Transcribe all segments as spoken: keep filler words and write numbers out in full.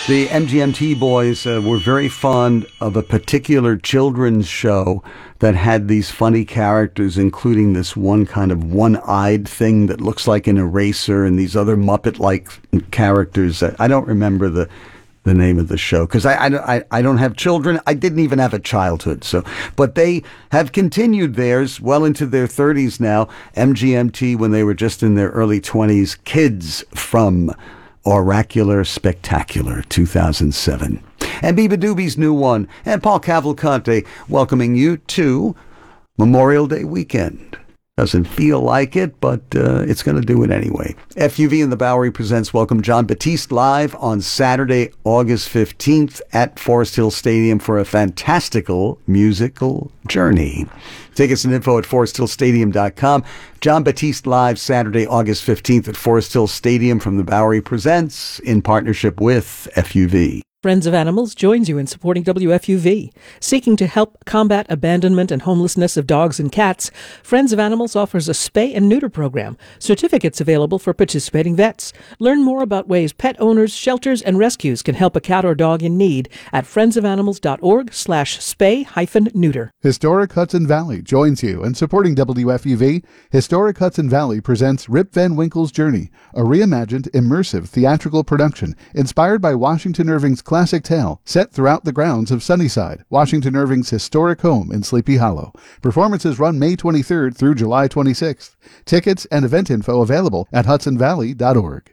The M G M T boys uh, were very fond of a particular children's show that had these funny characters, including this one kind of one-eyed thing that looks like an eraser and these other Muppet-like characters. I don't remember the the name of the show because I, I, I don't have children. I didn't even have a childhood. So, but they have continued theirs well into their thirties now. M G M T, when they were just in their early twenties, Kids from Oracular Spectacular, two thousand seven. And Biba Doobie's new one. And Paul Cavalcante welcoming you to Memorial Day weekend. Doesn't feel like it, but uh, it's going to do it anyway. F U V and the Bowery presents Welcome Jon Batiste live on Saturday, August fifteenth at Forest Hill Stadium for a fantastical musical journey. Tickets and info at forest hill stadium dot com. Jon Batiste live Saturday, August fifteenth at Forest Hill Stadium from the Bowery presents in partnership with F U V. Friends of Animals joins you in supporting W F U V. Seeking to help combat abandonment and homelessness of dogs and cats, Friends of Animals offers a spay and neuter program. Certificates available for participating vets. Learn more about ways pet owners, shelters, and rescues can help a cat or dog in need at friendsofanimals.org slash spay hyphen neuter. Historic Hudson Valley joins you in supporting W F U V. Historic Hudson Valley presents Rip Van Winkle's Journey, a reimagined, immersive theatrical production inspired by Washington Irving's classic tale set throughout the grounds of Sunnyside, Washington Irving's historic home in Sleepy Hollow. Performances run May twenty-third through July twenty-sixth. Tickets and event info available at hudson valley dot org.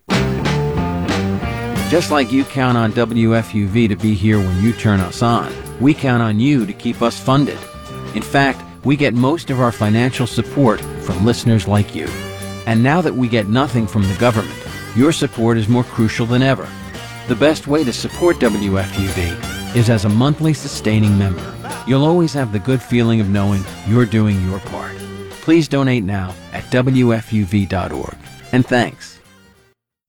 Just like you count on W F U V to be here when you turn us on, we count on you to keep us funded. In fact, we get most of our financial support from listeners like you. And now that we get nothing from the government, your support is more crucial than ever. The best way to support W F U V is as a monthly sustaining member. You'll always have the good feeling of knowing you're doing your part. Please donate now at W F U V dot org. And thanks.